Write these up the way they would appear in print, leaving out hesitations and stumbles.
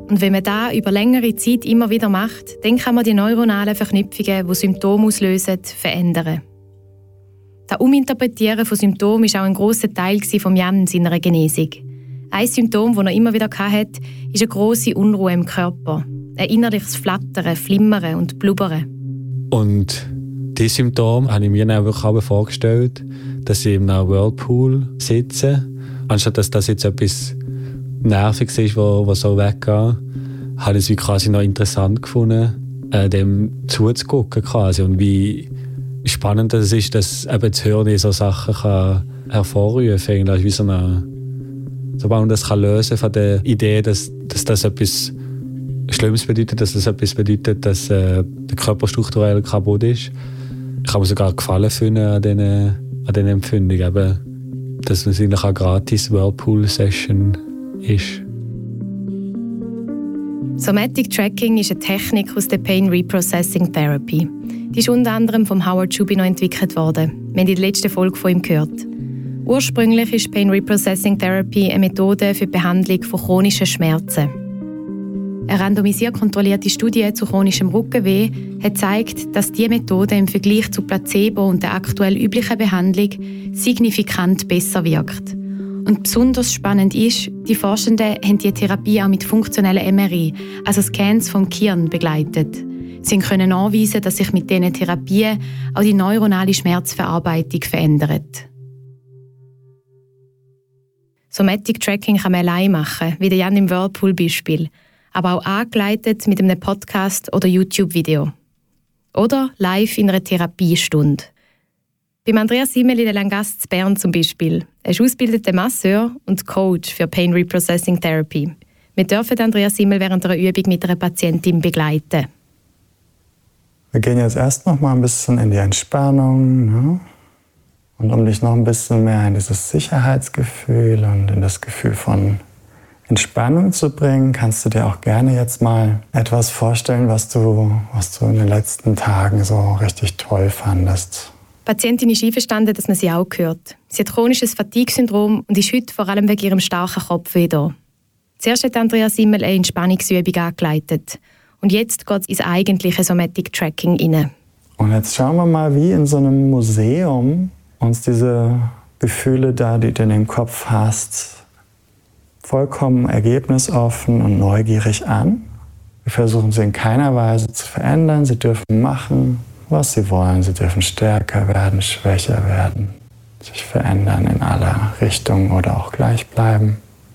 Und wenn man das über längere Zeit immer wieder macht, dann kann man die neuronalen Verknüpfungen, die Symptome auslösen, verändern. Das Uminterpretieren von Symptomen war auch ein grosser Teil von Jan in seiner Genesung. Ein Symptom, das er immer wieder hatte, ist eine grosse Unruhe im Körper. Ein innerliches Flattern, Flimmern und Blubbern. Und diese Symptome habe ich mir dann wirklich auch vorgestellt, dass ich in einem Whirlpool sitze. Anstatt dass das jetzt etwas Nerviges ist, was so weggeht, habe ich es wie quasi noch interessant gefunden, dem zuzugucken quasi. Und wie spannend das ist, dass eben das Hirn so Sachen kann hervorrufen kann. Wie so eine, sobald man das kann lösen von der Idee, dass das etwas Schlimmes bedeutet, dass das etwas bedeutet, dass der Körper strukturell kaputt ist. Ich kann mir sogar Gefallen finden an diesen Empfindungen. Eben, dass es eigentlich eine gratis Whirlpool-Session ist. Somatic Tracking ist eine Technik aus der Pain Reprocessing Therapy. Die ist unter anderem von Howard Schubino entwickelt worden. Wir haben in der letzten Folge von ihm gehört. Ursprünglich ist Pain Reprocessing Therapy eine Methode für die Behandlung von chronischen Schmerzen. Eine randomisiert kontrollierte Studie zu chronischem Rückenweh hat gezeigt, dass diese Methode im Vergleich zu Placebo und der aktuell üblichen Behandlung signifikant besser wirkt. Und besonders spannend ist, die Forschenden haben die Therapie auch mit funktionellen MRI, also Scans vom Gehirn, begleitet. Sie können nachweisen, dass sich mit diesen Therapien auch die neuronale Schmerzverarbeitung verändert. Somatic Tracking kann man allein machen, wie der Jan im Whirlpool-Beispiel, aber auch angeleitet mit einem Podcast oder YouTube-Video. Oder live in einer Therapiestunde. Beim Andreas Simmel in der Langasse in Bern zum Beispiel. Er ist ausgebildeter Masseur und Coach für Pain Reprocessing Therapy. Wir dürfen Andreas Simmel während einer Übung mit einer Patientin begleiten. Wir gehen jetzt erst noch mal ein bisschen in die Entspannung. Ne? Und um dich noch ein bisschen mehr in dieses Sicherheitsgefühl und in das Gefühl von Entspannung zu bringen, kannst du dir auch gerne jetzt mal etwas vorstellen, was du in den letzten Tagen so richtig toll fandest. Die Patientin ist einverstanden, dass man sie auch hört. Sie hat chronisches Fatigue-Syndrom und ist heute vor allem wegen ihrem starken Kopfweh da. Zuerst hat Andreas Simmel eine Entspannungsübung angeleitet. Und jetzt geht es ins eigentliche Somatic Tracking rein. Und jetzt schauen wir mal, wie in so einem Museum uns diese Gefühle da, die du in dem Kopf hast, vollkommen ergebnisoffen und neugierig an. Wir versuchen sie in keiner Weise zu verändern. Sie dürfen machen, was sie wollen. Sie dürfen stärker werden, schwächer werden, sich verändern in aller Richtungen oder auch gleich bleiben.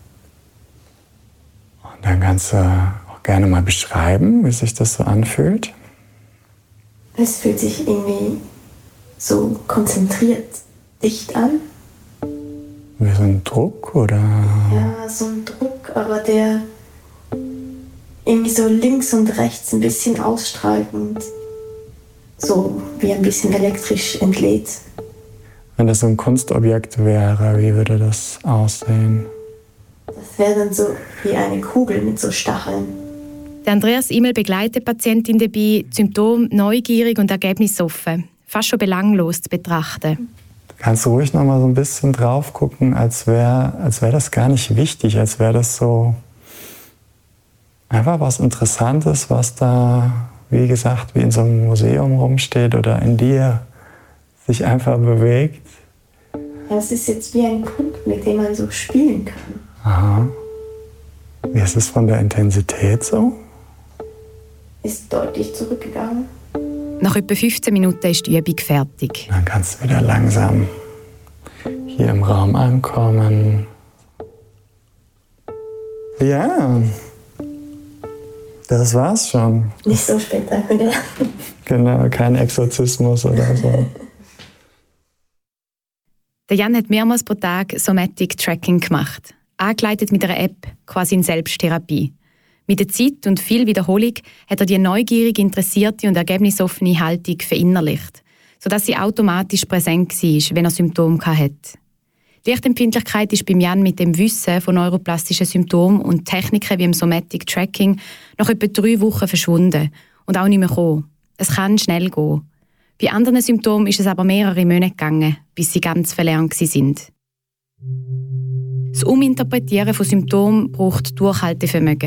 Und dann kannst du auch gerne mal beschreiben, wie sich das so anfühlt. Es fühlt sich irgendwie so konzentriert, dicht an. Wie so ein Druck, oder? Ja, so ein Druck, aber der irgendwie so links und rechts ein bisschen ausstrahlt und so wie ein bisschen elektrisch entlädt. Wenn das so ein Kunstobjekt wäre, wie würde das aussehen? Das wäre dann so wie eine Kugel mit so Stacheln. Der Andreas Simmel begleitet die Patientin dabei, die Symptome neugierig und ergebnisoffen, fast schon belanglos zu betrachten. Kannst du ruhig noch mal so ein bisschen drauf gucken, als wär das gar nicht wichtig, als wäre das so einfach was Interessantes, was da, wie gesagt, wie in so einem Museum rumsteht oder in dir sich einfach bewegt. Ja, es ist jetzt wie ein Punkt, mit dem man so spielen kann. Aha. Wie ist es von der Intensität so? Ist deutlich zurückgegangen. Nach etwa 15 Minuten ist die Übung fertig. Dann kannst du wieder langsam hier im Raum ankommen. Ja, das war's schon. Nicht so spektakulär. Genau, kein Exorzismus oder so. Der Jan hat mehrmals pro Tag Somatic Tracking gemacht. Angeleitet mit einer App, quasi in Selbsttherapie. Mit der Zeit und viel Wiederholung hat er die neugierig interessierte und ergebnisoffene Haltung verinnerlicht, sodass sie automatisch präsent war, wenn er Symptome hatte. Die Lichtempfindlichkeit ist beim Jan mit dem Wissen von neuroplastischen Symptomen und Techniken wie im Somatic Tracking nach etwa 3 Wochen verschwunden und auch nicht mehr gekommen. Es kann schnell gehen. Bei anderen Symptomen ist es aber mehrere Monate gegangen, bis sie ganz verlernt waren. Das Uminterpretieren von Symptomen braucht Durchhaltevermögen.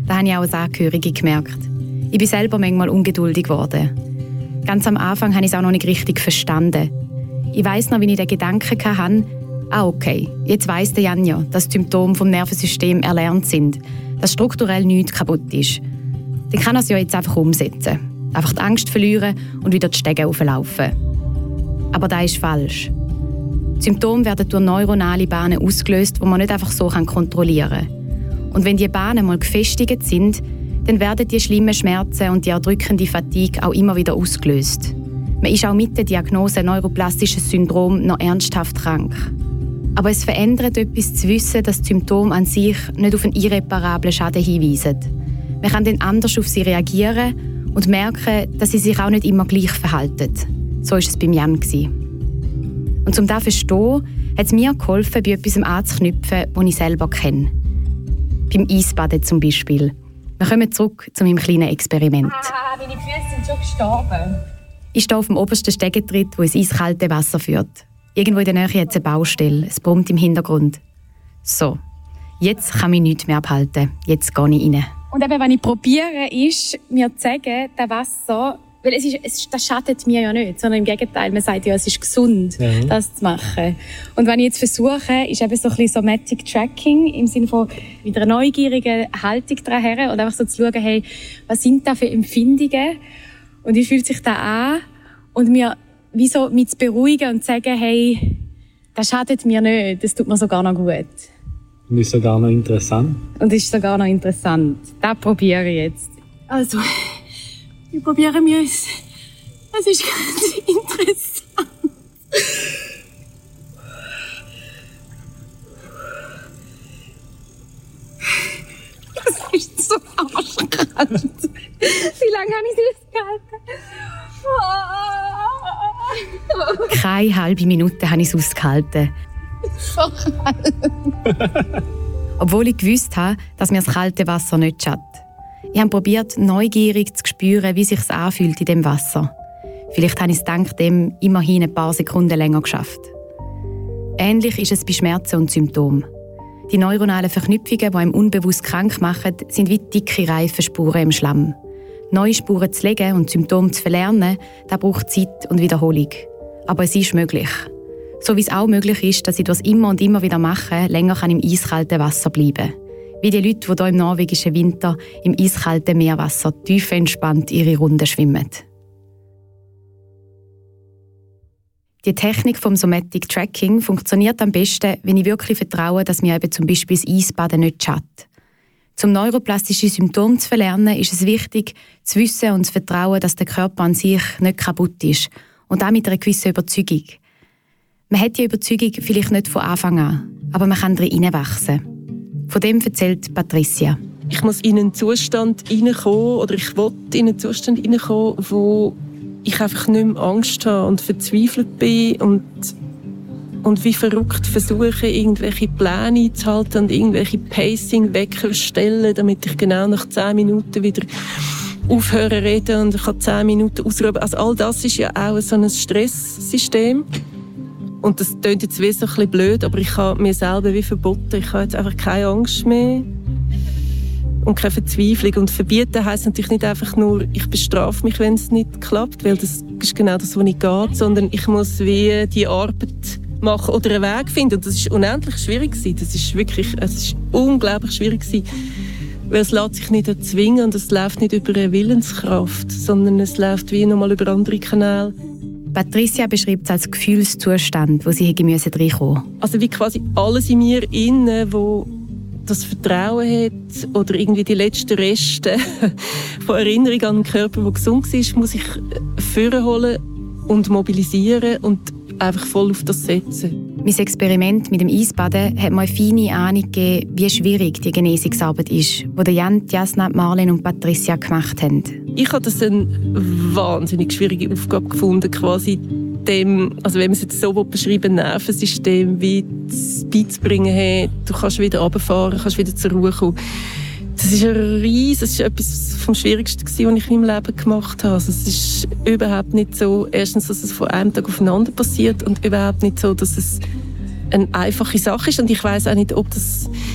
Das habe ich auch als Angehörige gemerkt. Ich bin selber manchmal ungeduldig geworden. Ganz am Anfang habe ich es auch noch nicht richtig verstanden. Ich weiss noch, wie ich den Gedanken hatte, okay, jetzt weiss der Jan ja, dass die Symptome vom Nervensystem erlernt sind, dass strukturell nichts kaputt ist. Dann kann er es ja jetzt einfach umsetzen. Einfach die Angst verlieren und wieder die Stege hochlaufen. Aber das ist falsch. Die Symptome werden durch neuronale Bahnen ausgelöst, die man nicht einfach so kontrollieren kann. Und wenn die Bahnen mal gefestigt sind, dann werden die schlimmen Schmerzen und die erdrückende Fatigue auch immer wieder ausgelöst. Man ist auch mit der Diagnose neuroplastisches Syndrom noch ernsthaft krank. Aber es verändert etwas zu wissen, dass die Symptome an sich nicht auf einen irreparablen Schaden hinweisen. Man kann dann anders auf sie reagieren und merken, dass sie sich auch nicht immer gleich verhalten. So war es beim Jan. Und um das zu verstehen, hat es mir geholfen, bei etwas anzuknüpfen, das ich selber kenne. Beim Eisbaden zum Beispiel. Wir kommen zurück zu meinem kleinen Experiment. Meine Füße sind schon gestorben. Ich stehe auf dem obersten Stegentritt, wo ins eiskalte Wasser führt. Irgendwo in der Nähe hat es eine Baustelle. Es brummt im Hintergrund. So, jetzt kann mich nichts mehr abhalten. Jetzt gehe ich rein. Und eben, wenn ich probiere, ist, mir zu sagen, das Wasser, weil das schadet mir ja nicht, sondern im Gegenteil, man sagt ja, es ist gesund, das zu machen. Und wenn ich jetzt versuche, ist eben so ein bisschen Somatic Tracking, im Sinne von mit einer neugierigen Haltung daran und einfach so zu schauen, hey, was sind da für Empfindungen und wie fühlt sich das an? Und mir wie so mit zu beruhigen und zu sagen, hey, das schadet mir nicht, das tut mir sogar noch gut. Und ist sogar noch interessant. Das probiere ich jetzt. Also, ich probiere mir es. Es ist ganz interessant. Das ist so arschkalt. Wie lange habe ich das ausgehalten? Keine halbe Minute habe ich es ausgehalten. So kalt. Obwohl ich gewusst habe, dass mir das kalte Wasser nicht schadet. Ich habe probiert, neugierig zu spüren, wie es sich anfühlt in dem Wasser. Vielleicht habe ich es dank dem immerhin ein paar Sekunden länger geschafft. Ähnlich ist es bei Schmerzen und Symptomen. Die neuronalen Verknüpfungen, die einem unbewusst krank machen, sind wie dicke Reifenspuren im Schlamm. Neue Spuren zu legen und Symptome zu verlernen, das braucht Zeit und Wiederholung. Aber es ist möglich. So wie es auch möglich ist, dass ich das immer und immer wieder mache, länger kann im eiskalten Wasser bleiben. Wie die Leute, die hier im norwegischen Winter im eiskalten Meerwasser tiefenentspannt ihre Runden schwimmen. Die Technik vom Somatic Tracking funktioniert am besten, wenn ich wirklich vertraue, dass mir eben zum Beispiel das Eisbaden nicht schadet. Um neuroplastische Symptome zu verlernen, ist es wichtig, zu wissen und zu vertrauen, dass der Körper an sich nicht kaputt ist. Und auch mit einer gewissen Überzeugung. Man hat die Überzeugung vielleicht nicht von Anfang an, aber man kann darin hineinwachsen. Von dem erzählt Patricia. Ich muss in einen Zustand hineinkommen, oder ich will in einen Zustand hineinkommen, wo ich einfach nicht mehr Angst habe und verzweifelt bin und wie verrückt versuche, irgendwelche Pläne einzuhalten und irgendwelche Pacing-Wecker stellen, damit ich genau nach 10 Minuten wieder aufhören reden und ich kann 10 Minuten ausruhen. Also all das ist ja auch so ein Stresssystem. Und das klingt jetzt wie so ein bisschen blöd, aber ich habe mir selber wie verboten. Ich habe jetzt einfach keine Angst mehr und keine Verzweiflung. Und verbieten heisst natürlich nicht einfach nur, ich bestrafe mich, wenn es nicht klappt, weil das ist genau das, was nicht geht, sondern ich muss wie die Arbeit machen oder einen Weg finden. Und das ist unendlich schwierig gewesen. Es ist unglaublich schwierig gewesen, weil es lässt sich nicht erzwingen und es läuft nicht über eine Willenskraft, sondern es läuft wie nochmal über andere Kanäle. Patricia beschreibt es als Gefühlszustand, wo sie reinkommen musste. Also wie quasi alles in mir innen, wo das Vertrauen hat oder irgendwie die letzten Reste von Erinnerung an einen Körper, der gesund war, muss ich vorholen und mobilisieren und einfach voll auf das setzen. Mein Experiment mit dem Eisbaden hat mir eine feine Ahnung gegeben, wie schwierig die Genesungsarbeit ist, die Jan, Jasna, Marlene und Patricia gemacht haben. Ich habe das eine wahnsinnig schwierige Aufgabe gefunden, quasi dem, also wenn man es jetzt so beschreiben, Nervensystem wie beizubringen, hey, du kannst wieder runterfahren, kannst wieder zur Ruhe kommen. Das ist etwas vom Schwierigsten, was ich in meinem Leben gemacht habe. Also es ist überhaupt nicht so, erstens, dass es von einem Tag aufeinander passiert und überhaupt nicht so, dass es eine einfache Sache ist. Und ich weiss auch nicht, ob das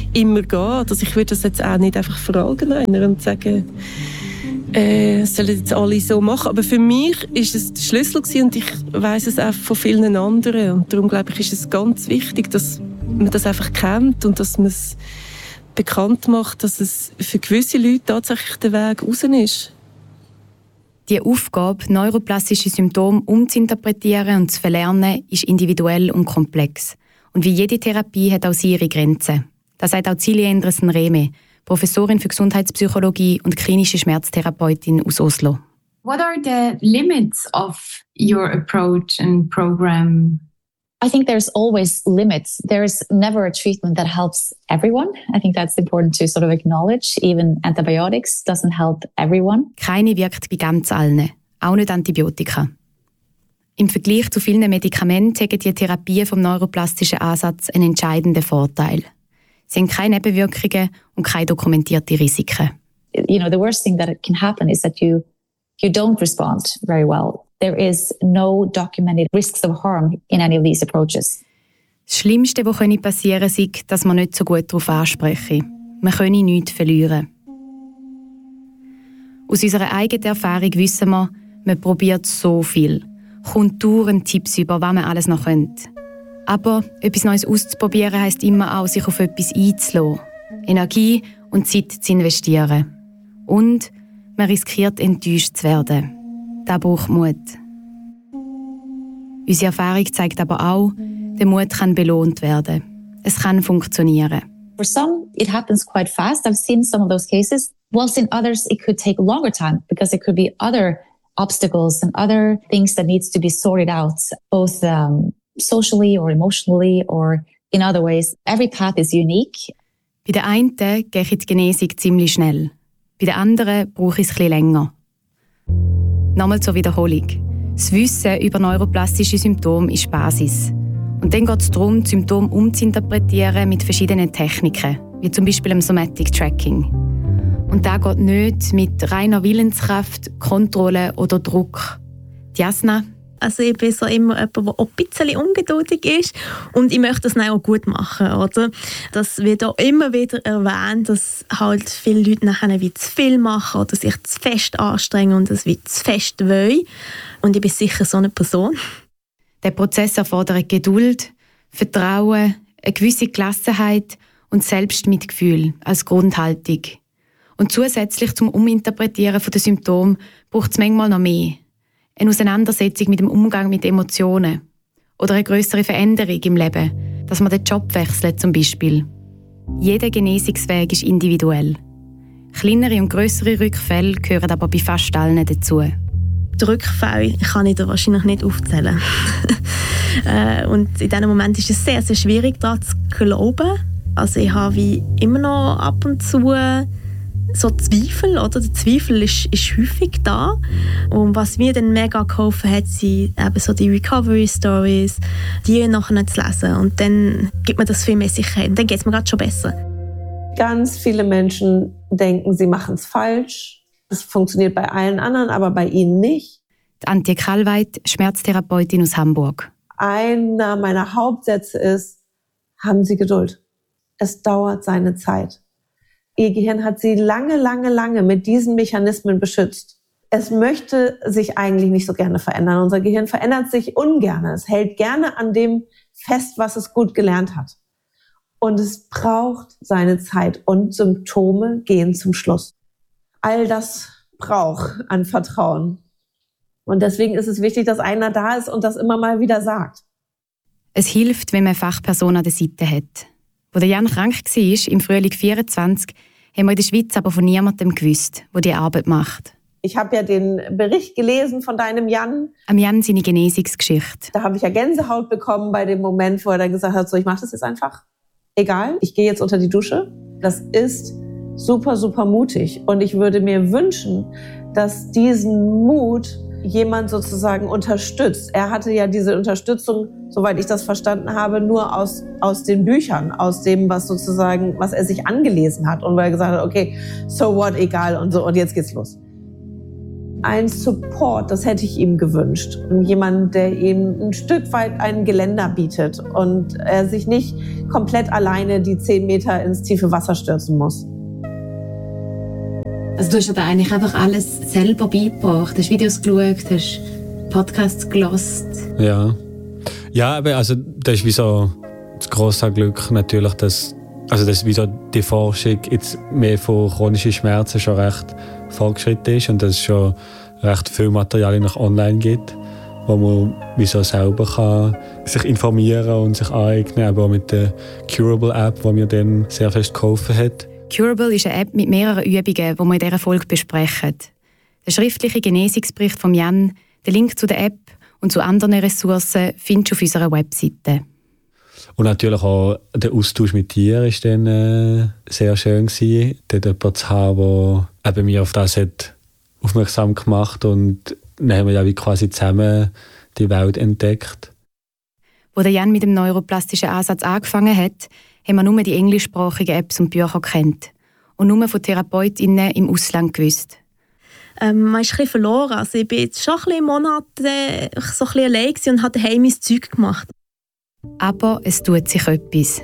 immer geht. Also ich würde das jetzt auch nicht einfach verallgemeinern und sagen, sollen jetzt alle so machen. Aber für mich ist es der Schlüssel gewesen, und ich weiss es auch von vielen anderen. Und darum glaube ich, ist es ganz wichtig, dass man das einfach kennt und dass man es bekannt macht, dass es für gewisse Leute tatsächlich der Weg raus ist. Die Aufgabe, neuroplastische Symptome umzuinterpretieren und zu verlernen, ist individuell und komplex. Und wie jede Therapie hat auch sie ihre Grenzen. Das sagt auch Celia Endresen-Rehme, Professorin für Gesundheitspsychologie und klinische Schmerztherapeutin aus Oslo. What are the limits of your approach and program? I think there's always limits. There's never a treatment that helps everyone. I think that's important to sort of acknowledge. Even antibiotics doesn't help everyone. Keine wirkt bei ganz allen, auch nicht Antibiotika. Im Vergleich zu vielen Medikamenten haben die Therapien vom neuroplastischen Ansatz einen entscheidenden Vorteil. Sie haben keine Nebenwirkungen und keine dokumentierten Risiken. You know, the worst thing that can happen is that you don't respond very well. There is no documented risks of harm in any of these approaches. Das Schlimmste, was passieren könnte, ist, dass man nicht so gut darauf anspreche. Man könne nichts verlieren. Aus unserer eigenen Erfahrung wissen wir, man probiert so viel. Kommt dauernd Tipps über, was man alles noch könnte. Aber etwas Neues auszuprobieren heisst immer auch, sich auf etwas einzulassen, Energie und Zeit zu investieren. Und man riskiert, enttäuscht zu werden. Das braucht Mut. Unsere Erfahrung zeigt aber auch, der Mut kann belohnt werden. Es kann funktionieren. For some, it happens quite fast. I've seen some of those cases. Whilst in others, it could take a longer time because there could be other obstacles and other things that needs to be sorted out, both socially or emotionally or in other ways. Every path is unique. Bei den einen geht die Genesung ziemlich schnell. Bei den anderen braucht es etwas länger. Nochmal zur Wiederholung. Das Wissen über neuroplastische Symptome ist Basis. Und dann geht es darum, die Symptome umzuinterpretieren mit verschiedenen Techniken, wie zum Beispiel dem Somatic Tracking. Und das geht nicht mit reiner Willenskraft, Kontrolle oder Druck. Jasna? Also ich bin so immer jemand, der auch ein bisschen ungeduldig ist und ich möchte das dann auch gut machen, oder? Das wird auch immer wieder erwähnt, dass halt viele Leute nachher wie zu viel machen oder sich zu fest anstrengen und das wie zu fest wollen. Und ich bin sicher so eine Person. Der Prozess erfordert Geduld, Vertrauen, eine gewisse Gelassenheit und Selbstmitgefühl als Grundhaltung. Und zusätzlich zum Uminterpretieren der Symptome braucht es manchmal noch mehr. Eine Auseinandersetzung mit dem Umgang mit Emotionen. Oder eine grössere Veränderung im Leben, dass man den Job wechselt zum Beispiel. Jeder Genesungsweg ist individuell. Kleinere und grössere Rückfälle gehören aber bei fast allen dazu. Die Rückfälle kann ich da wahrscheinlich nicht aufzählen. Und in diesem Moment ist es sehr, sehr schwierig, daran zu glauben. Also ich habe wie immer noch ab und zu so Zweifel, oder? Der Zweifel ist häufig da. Und was mir dann mega geholfen hat, sind eben so die Recovery-Stories, die nachher zu lesen. Und dann gibt mir das viel mehr Sicherheit. Und dann geht es mir gerade schon besser. Ganz viele Menschen denken, sie machen es falsch. Es funktioniert bei allen anderen, aber bei ihnen nicht. Antje Kallweit, Schmerztherapeutin aus Hamburg. Einer meiner Hauptsätze ist, haben Sie Geduld. Es dauert seine Zeit. Ihr Gehirn hat sie lange mit diesen Mechanismen beschützt. Es möchte sich eigentlich nicht so gerne verändern. Unser Gehirn verändert sich ungern. Es hält gerne an dem fest, was es gut gelernt hat. Und es braucht seine Zeit und Symptome gehen zum Schluss. All das braucht an Vertrauen. Und deswegen ist es wichtig, dass einer da ist und das immer mal wieder sagt. Es hilft, wenn man eine Fachperson an der Seite hat. Als Jan krank war, im Frühling 2024, haben wir in der Schweiz aber von niemandem gewusst, der diese Arbeit macht. Ich habe ja den Bericht gelesen von deinem Jan. Am Jan seine Genesungsgeschichte. Da habe ich ja Gänsehaut bekommen bei dem Moment, wo er dann gesagt hat, so, ich mache das jetzt einfach. Egal, ich gehe jetzt unter die Dusche. Das ist super, super mutig. Und ich würde mir wünschen, dass diesen Mut jemand sozusagen unterstützt. Er hatte ja diese Unterstützung, soweit ich das verstanden habe, nur aus den Büchern, aus dem, was er sich angelesen hat und weil er gesagt hat, okay, so what, egal und so und jetzt geht's los. ein Support, das hätte ich ihm gewünscht. Und jemand, der ihm ein Stück weit ein Geländer bietet und er sich nicht komplett alleine die 10 Meter ins tiefe Wasser stürzen muss. Also du hast ja da eigentlich einfach alles selber beigebracht. Du hast Videos geschaut, hast Podcasts gehört. Ja, aber also das ist wie so das grosse Glück natürlich, dass wie so die Forschung jetzt mehr von chronischen Schmerzen schon recht fortgeschritten ist und dass es schon recht viel Material noch online gibt, wo man wie so selber kann sich informieren und sich aneignen, aber auch mit der Curable App, die mir dann sehr fest geholfen hat. Curable ist eine App mit mehreren Übungen, die wir in dieser Folge besprechen. Der schriftliche Genesungsbericht von Jan, den Link zu der App und zu anderen Ressourcen findest du auf unserer Webseite. Und natürlich auch der Austausch mit dir war dann sehr schön gewesen, dort jemanden zu haben, der eben mich auf das hat aufmerksam gemacht und dann haben wir ja wie quasi zusammen die Welt entdeckt. Als der Jan mit dem neuroplastischen Ansatz angefangen hat, haben wir nur die englischsprachigen Apps und Bücher gekannt und nur von TherapeutInnen im Ausland gewusst. Man ist ein bisschen verloren. Also ich war jetzt schon ein bisschen Monate so ein bisschen allein und habe daheim mein Zeug gemacht. Aber es tut sich etwas.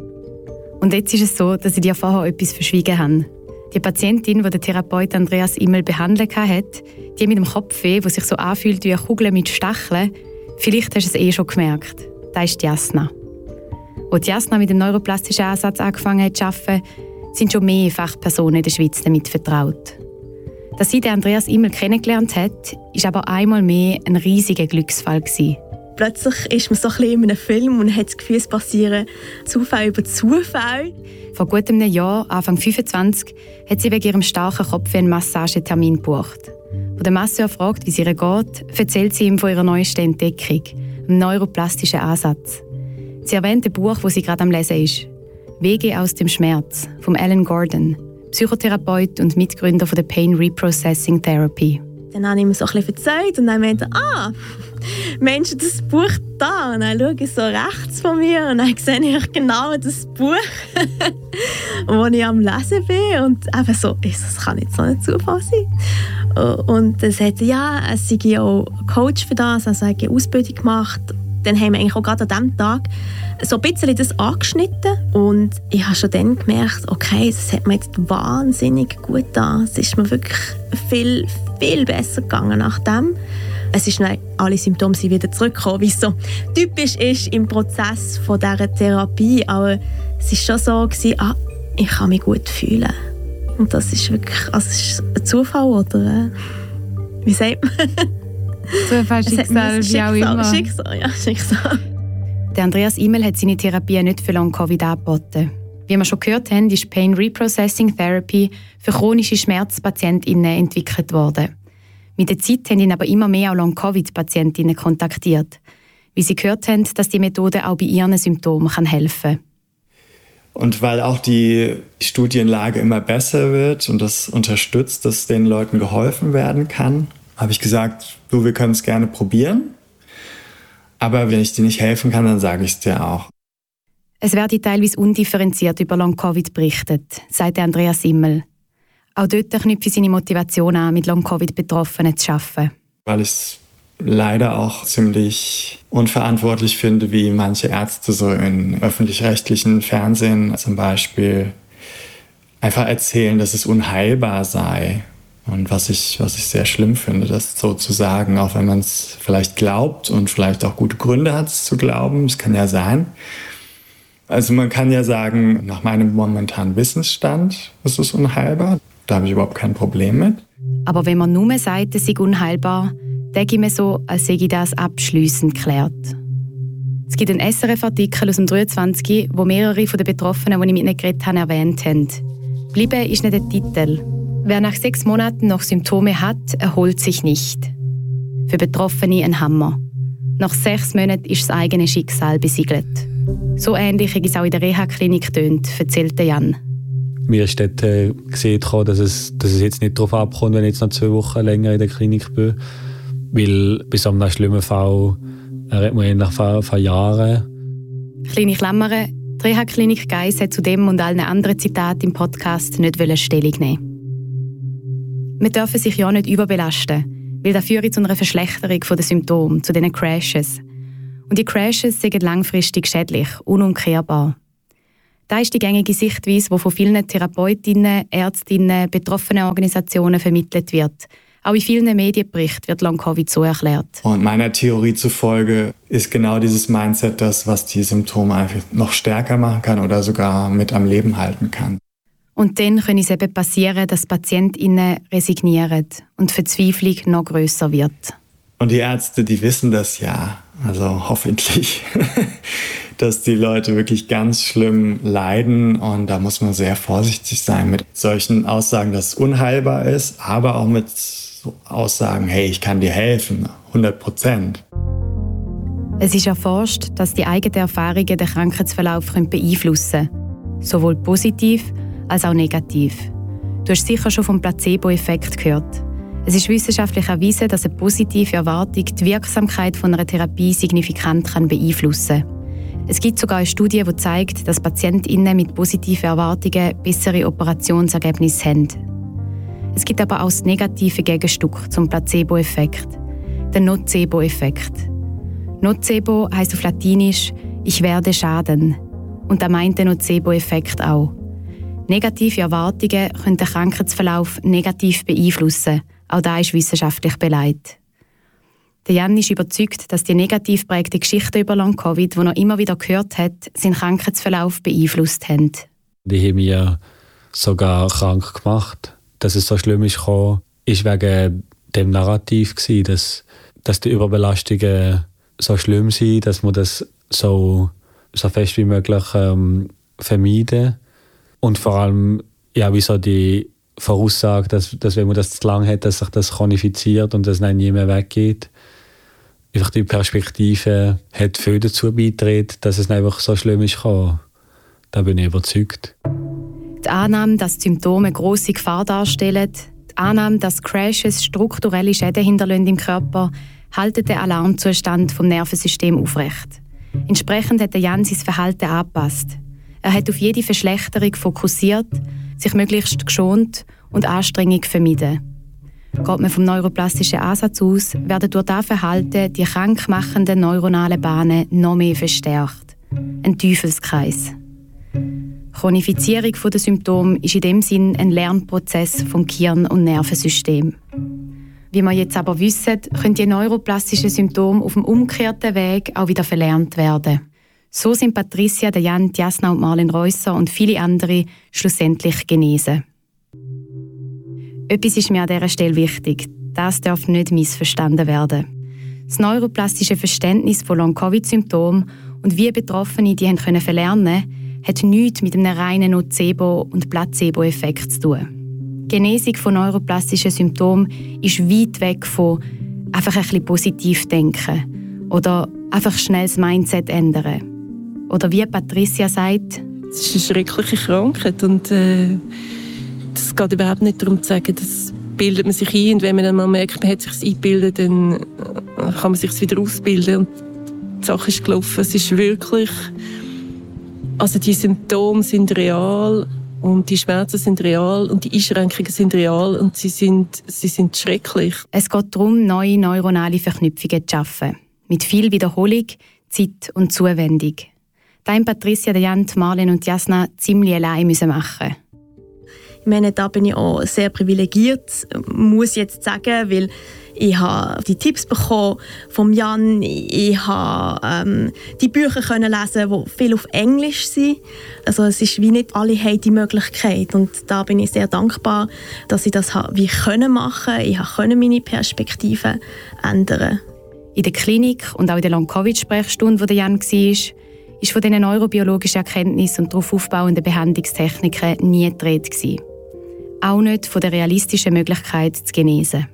Und jetzt ist es so, dass ich dir vorher etwas verschwiegen habe. Die Patientin, die der Therapeut Andreas Immel behandelt hat, die mit dem Kopfweh, der sich so anfühlt wie eine Kugel mit Stacheln, vielleicht hast du es schon gemerkt. Das ist die Jasna. Als die Jasna mit dem neuroplastischen Ansatz angefangen hat zu arbeiten, sind schon mehr Fachpersonen in der Schweiz damit vertraut. Dass sie den Andreas Immel kennengelernt hat, war aber einmal mehr ein riesiger Glücksfall gewesen. Plötzlich ist man so ein bisschen in einem Film und hat das Gefühl, es passieren Zufall über Zufall. Vor gut einem Jahr, Anfang 25, hat sie wegen ihrem starken Kopf einen Massagetermin gebucht. Als der Masseur fragt, wie es ihr geht, erzählt sie ihm von ihrer neuesten Entdeckung, dem neuroplastischen Ansatz. Sie erwähnt ein Buch, das sie gerade am Lesen ist. «Wege aus dem Schmerz» von Alan Gordon, Psychotherapeut und Mitgründer von der Pain Reprocessing Therapy. Dann habe ich mir so ein bisschen erzählt und dann meinte Mensch, das Buch da. Und dann schaue ich so rechts von mir und dann sehe ich genau das Buch, das ich am Lesen bin. Und eben so, das kann jetzt so ein Zufall sein. Und dann sagte es sei auch Coach für das, also habe ich eine Ausbildung gemacht. Dann haben wir eigentlich auch gerade an diesem Tag so ein bisschen das angeschnitten. Und ich habe schon dann gemerkt, okay, das hat mir jetzt wahnsinnig gut getan. Es ist mir wirklich viel, viel besser gegangen nach dem. Es ist dann, alle Symptome sind wieder zurückgekommen, wie es so typisch ist im Prozess von dieser Therapie. Aber es war schon so, ich kann mich gut fühlen. Und das ist wirklich, also es ist ein Zufall, oder? Wie sagt man? Zufall, Schicksal, wie auch immer. Schicksal. Der Andreas Immel hat seine Therapie nicht für Long-Covid angeboten. Wie wir schon gehört haben, ist Pain Reprocessing Therapy für chronische Schmerzpatientinnen entwickelt worden. Mit der Zeit haben ihn aber immer mehr auch Long-Covid-Patientinnen kontaktiert, weil sie gehört haben, dass die Methode auch bei ihren Symptomen helfen kann. Und weil auch die Studienlage immer besser wird und das unterstützt, dass den Leuten geholfen werden kann, habe ich gesagt, wir können es gerne probieren. Aber wenn ich dir nicht helfen kann, dann sage ich es dir auch. Es werde teilweise undifferenziert über Long-Covid berichtet, sagt Andreas Immel. Auch dort knüpfe seine Motivation an, mit Long-Covid-Betroffenen zu arbeiten. Weil ich es leider auch ziemlich unverantwortlich finde, wie manche Ärzte so in öffentlich-rechtlichen Fernsehen zum Beispiel einfach erzählen, dass es unheilbar sei. Und was ich sehr schlimm finde, das so zu sagen, auch wenn man es vielleicht glaubt und vielleicht auch gute Gründe hat, es zu glauben. Das kann ja sein. Also man kann ja sagen, nach meinem momentanen Wissensstand ist es unheilbar. Da habe ich überhaupt kein Problem mit. Aber wenn man nur sagt, es sei unheilbar, denke ich mir so, als sei das abschliessend geklärt. Es gibt einen SRF-Artikel aus dem 23, wo mehrere von den Betroffenen, die ich mit ihnen geredet habe, erwähnt haben. «Bleiben» ist nicht der Titel. Wer nach 6 Monaten noch Symptome hat, erholt sich nicht. Für Betroffene ein Hammer. Nach 6 Monaten ist das eigene Schicksal besiegelt. So ähnlich wie es auch in der Reha-Klinik tönt, erzählt Jan. Mir ist dort gesehen, dass es jetzt nicht darauf abkommt, wenn ich jetzt noch 2 Wochen länger in der Klinik bin. Weil bei so einem schlimmen Fall redet man nach von Jahren. Kleine Klammern. Die Reha-Klinik Geiss hat zu dem und allen anderen Zitaten im Podcast nicht Stellung nehmen. Wir dürfen sich ja nicht überbelasten, weil das führt zu einer Verschlechterung der Symptome, zu diesen Crashes. Und die Crashes sind langfristig schädlich, unumkehrbar. Das ist die gängige Sichtweise, die von vielen Therapeutinnen, Ärztinnen, betroffenen Organisationen vermittelt wird. Auch in vielen Medienberichten wird Long-Covid so erklärt. Und meiner Theorie zufolge ist genau dieses Mindset das, was die Symptome einfach noch stärker machen kann oder sogar mit am Leben halten kann. Und dann kann es eben passieren, dass PatientInnen resignieren und die Verzweiflung noch grösser wird. Und die Ärzte, die wissen das ja, also hoffentlich, dass die Leute wirklich ganz schlimm leiden. Und da muss man sehr vorsichtig sein mit solchen Aussagen, dass es unheilbar ist, aber auch mit so Aussagen, hey, ich kann dir helfen, 100%. Es ist erforscht, dass die eigenen Erfahrungen den Krankheitsverlauf beeinflussen können. Sowohl positiv als auch negativ. Du hast sicher schon vom Placebo-Effekt gehört. Es ist wissenschaftlich erwiesen, dass eine positive Erwartung die Wirksamkeit von einer Therapie signifikant beeinflussen kann. Es gibt sogar eine Studie, die zeigt, dass PatientInnen mit positiven Erwartungen bessere Operationsergebnisse haben. Es gibt aber auch das negative Gegenstück zum Placebo-Effekt, den Nocebo-Effekt. Nocebo heisst auf Latinisch «Ich werde schaden». Und das meint der Nocebo-Effekt auch. Negative Erwartungen können den Krankheitsverlauf negativ beeinflussen. Auch das ist wissenschaftlich belegt. Der Jan ist überzeugt, dass die negativ geprägte Geschichten über Long-Covid, die er immer wieder gehört hat, seinen Krankheitsverlauf beeinflusst haben. Die haben mich sogar krank gemacht. Dass es so schlimm ist, war wegen dem Narrativ, dass die Überbelastungen so schlimm sind, dass man das so fest wie möglich vermeiden. Und vor allem, ja, wie so die Voraussage, dass wenn man das zu lange hat, dass sich das chronifiziert und das dann nie mehr weggeht. Einfach die Perspektive hat viel dazu beigetragen, dass es einfach so schlimm ist. Da bin ich überzeugt. Die Annahme, dass die Symptome eine grosse Gefahr darstellen, die Annahme, dass Crashes strukturelle Schäden hinterlassen im Körper, halten den Alarmzustand vom Nervensystem aufrecht. Entsprechend hat Jan sein Verhalten angepasst. Er hat auf jede Verschlechterung fokussiert, sich möglichst geschont und Anstrengung vermieden. Geht man vom neuroplastischen Ansatz aus, werden durch dieses Verhalten die krankmachenden neuronalen Bahnen noch mehr verstärkt. Ein Teufelskreis. Chronifizierung der Symptome ist in dem Sinn ein Lernprozess vom Gehirn- und Nervensystem. Wie wir jetzt aber wissen, können die neuroplastischen Symptome auf dem umgekehrten Weg auch wieder verlernt werden. So sind Patricia, Jan, Jasna und Marlen Reusser und viele andere schlussendlich genesen. Etwas ist mir an dieser Stelle wichtig. Das darf nicht missverstanden werden. Das neuroplastische Verständnis von Long-Covid-Symptomen und wie Betroffene die haben verlernen können, hat nichts mit einem reinen Nocebo- und Placebo-Effekt zu tun. Die Genesung von neuroplastischen Symptomen ist weit weg von einfach ein bisschen positiv denken oder einfach schnell das Mindset ändern. Oder wie Patricia sagt, es ist eine schreckliche Krankheit und es geht überhaupt nicht darum zu sagen, das bildet man sich ein und wenn man dann mal merkt, man hat sich eingebildet, dann kann man sich wieder ausbilden und die Sache ist gelaufen. Es ist wirklich, also die Symptome sind real und die Schmerzen sind real und die Einschränkungen sind real und sie sind schrecklich. Es geht darum, neue neuronale Verknüpfungen zu schaffen. Mit viel Wiederholung, Zeit und Zuwendung. Da haben Patricia, Jan, Marlen und Jasna ziemlich allein machen. Ich meine, da bin ich auch sehr privilegiert, muss ich jetzt sagen, weil ich habe die Tipps bekommen vom Jan, ich habe die Bücher können lesen, die viel auf Englisch sind. Also es ist wie nicht alle haben die Möglichkeit und da bin ich sehr dankbar, dass ich das wie können machen. Ich konnte meine Perspektive ändern. In der Klinik und auch in der Long-Covid-Sprechstunde, wo der Jan war, ist von diesen neurobiologischen Erkenntnissen und darauf aufbauenden Behandlungstechniken nie die Rede gewesen. Auch nicht von der realistischen Möglichkeit zu genesen.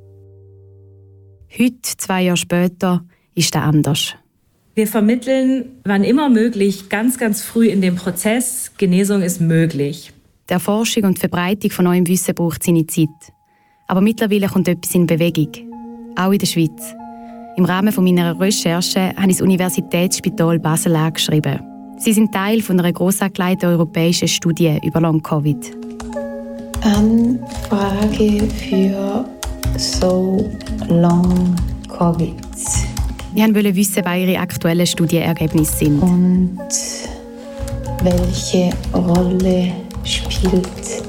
Heute, 2 Jahre später, ist das anders. Wir vermitteln, wann immer möglich, ganz, ganz früh in dem Prozess, Genesung ist möglich. Die Erforschung und Verbreitung von neuem Wissen braucht seine Zeit. Aber mittlerweile kommt etwas in Bewegung. Auch in der Schweiz. Im Rahmen meiner Recherche habe ich das Universitätsspital Basel angeschrieben. Sie sind Teil einer gross angelegten europäischen Studie über Long-Covid. Anfrage für So Long Covid. Wir wollten wissen, was Ihre aktuellen Studienergebnisse sind. Und welche Rolle spielt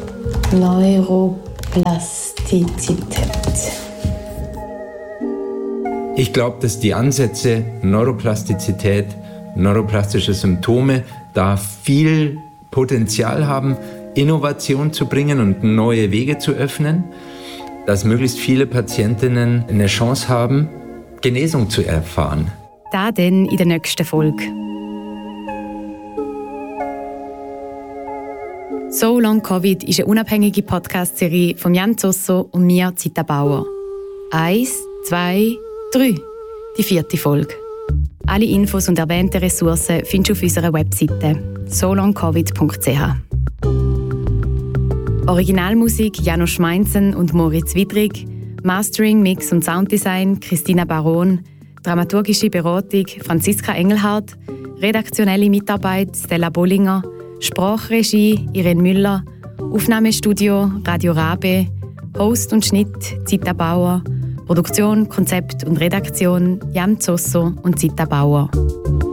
Neuroplastizität? Ich glaube, dass die Ansätze Neuroplastizität, neuroplastische Symptome da viel Potenzial haben, Innovation zu bringen und neue Wege zu öffnen, dass möglichst viele Patientinnen eine Chance haben, Genesung zu erfahren. Das dann in der nächsten Folge. «So Long Covid» ist eine unabhängige Podcast-Serie von Jan Zosso und mir, Zita Bauer. 1, 2, 3. Die 4. Folge. Alle Infos und erwähnte Ressourcen findest du auf unserer Webseite solongcovid.ch. Originalmusik Janusz Meinzen und Moritz Widrig, Mastering, Mix und Sounddesign Christina Baron, dramaturgische Beratung Franziska Engelhardt, redaktionelle Mitarbeit Stella Bollinger, Sprachregie Irene Müller, Aufnahmestudio Radio Rabe, Host und Schnitt Zita Bauer, Produktion, Konzept und Redaktion Jan Zosso und Zita Bauer.